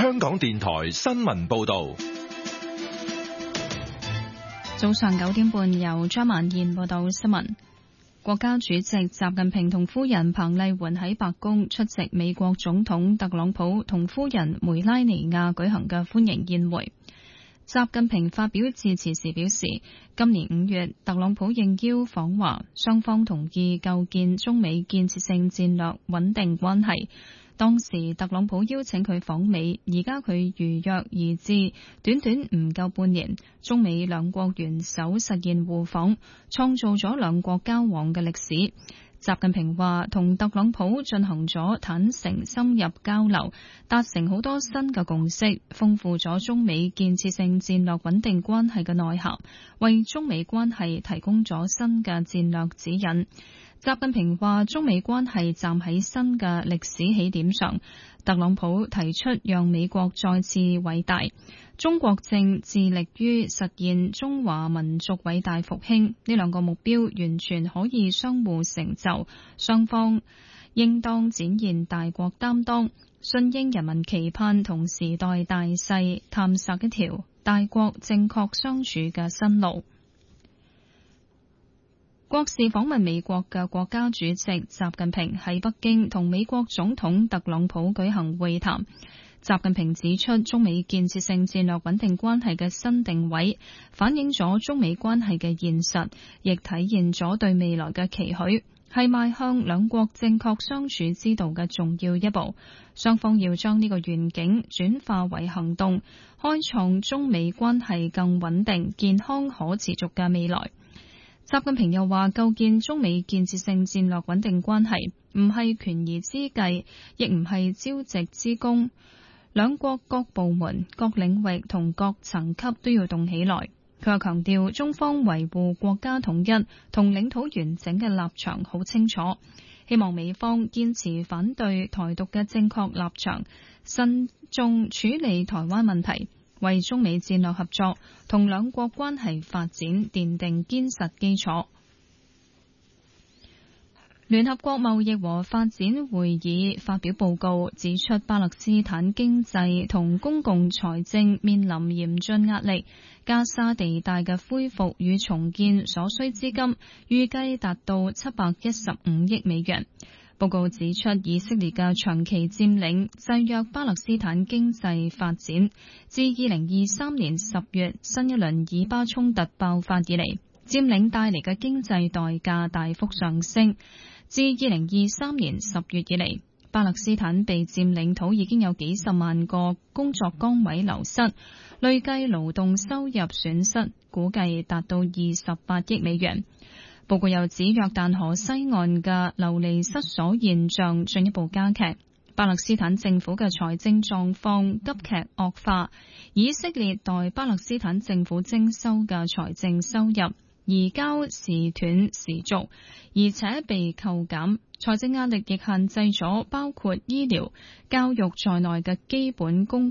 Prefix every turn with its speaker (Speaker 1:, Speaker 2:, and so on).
Speaker 1: 香港電台新聞報道。
Speaker 2: 早上9點半，由張曼燕報道新聞。國家主席習近平同夫人彭麗媛喺白宮出席美國總統特朗普同夫人梅拉尼亞舉行嘅歡迎宴會。習近平發表致辭時表示，今年5月特朗普應邀訪華，雙方同意構建中美建設性戰略穩定關係。當時特朗普邀請佢訪美，而家佢如約而至，短短唔夠半年，中美兩國元首實現互訪，創造咗兩國交往嘅歷史。習近平話，同特朗普進行咗坦誠深入交流，達成好多新嘅共識，豐富咗中美建設性戰略穩定關係嘅內涵，為中美關係提供咗新嘅戰略指引。習近平話，中美關係站喺新嘅歷史起點上，特朗普提出讓美國再次偉大，中國正致力於實現中華民族偉大復興，呢兩個目標完全可以相互成就，雙方應當展現大國擔當，順應人民期盼同時代大勢，探索一條大國正確相處嘅新路。國事訪問美國嘅國家主席習近平喺北京同美國總統特朗普舉行會談。習近平指出，中美建設性戰略穩定關係嘅新定位，反映咗中美關係嘅現實，亦體現咗對未來嘅期許，係邁向兩國正確相處之道嘅重要一步。雙方要將呢個願景轉化為行動，開創中美關係更穩定、健康、可持續嘅未來。習近平又話，構建中美建設性戰略穩定關係唔係權宜之計，亦唔係朝夕之功，兩國各部門、各領域同各層級都要動起來。佢又強調，中方維護國家統一同領土完整嘅立場好清楚，希望美方堅持反對台獨嘅正確立場，慎重處理台灣問題，為中美戰略合作同兩國關係發展奠定堅實基礎。聯合國貿易和發展會議發表報告，指出巴勒斯坦經濟同公共財政面臨嚴峻壓力，加沙地帶嘅恢復與重建所需資金預計達到715億美元。報告指出，以色列嘅長期佔領制約巴勒斯坦經濟發展，自2023年10月新一輪以巴衝突爆發以嚟，佔領帶嚟嘅經濟代價大幅上升。自2023年10月以嚟，巴勒斯坦被佔領土已經有幾十萬個工作崗位流失，累計勞動收入損失估計達到28億美元。報告又指，約旦河西岸嘅流離失所現象進一步加劇，巴勒斯坦政府嘅財政狀況急劇惡化，以色列代巴勒斯坦政府徵收嘅財政收入移交時斷時續，而且被扣減，財政壓力亦限制咗包括醫療、教育在內嘅基本公